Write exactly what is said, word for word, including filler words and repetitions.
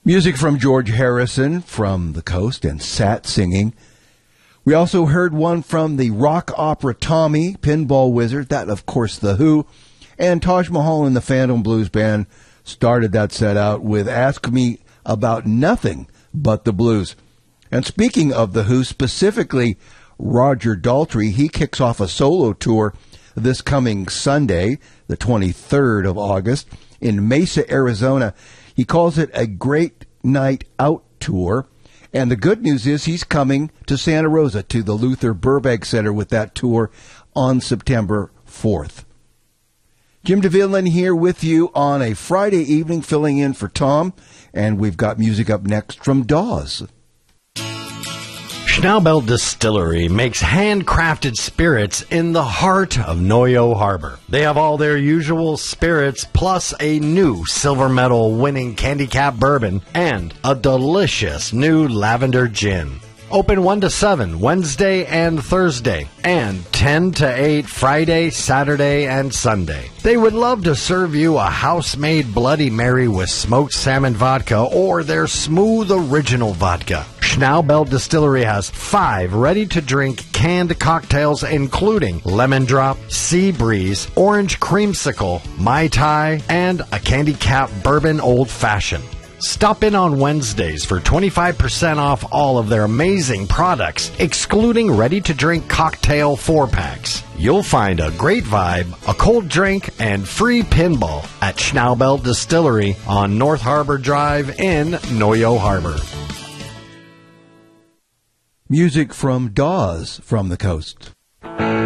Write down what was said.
Music from George Harrison from the Coast and Sat singing. We also heard one from the rock opera Tommy, Pinball Wizard, that of course The Who, and Taj Mahal and the Phantom Blues Band started that set out with Ask Me About Nothing But the Blues. And speaking of The Who, specifically Roger Daltrey, he kicks off a solo tour this coming Sunday, the twenty-third of August, in Mesa, Arizona. He calls it a Great Night Out Tour. And the good news is he's coming to Santa Rosa, to the Luther Burbank Center with that tour on September fourth. Jim DeVillen here with you on a Friday evening, filling in for Tom. And we've got music up next from Dawes. Schnaubelt Distillery makes handcrafted spirits in the heart of Noyo Harbor. They have all their usual spirits, plus a new silver medal winning Candy Cap bourbon and a delicious new lavender gin. Open one to seven Wednesday and Thursday, and ten to eight Friday, Saturday, and Sunday. They would love to serve you a house-made Bloody Mary with smoked salmon vodka or their smooth original vodka. Schnaubelt Distillery has five ready-to-drink canned cocktails, including Lemon Drop, Sea Breeze, Orange Creamsicle, Mai Tai, and a Candy Cap Bourbon Old Fashioned. Stop in on Wednesdays for twenty-five percent off all of their amazing products, excluding ready-to-drink cocktail four-packs. You'll find a great vibe, a cold drink, and free pinball at Schnaubelt Distillery on North Harbor Drive in Noyo Harbor. Music from Dawes from the Coast.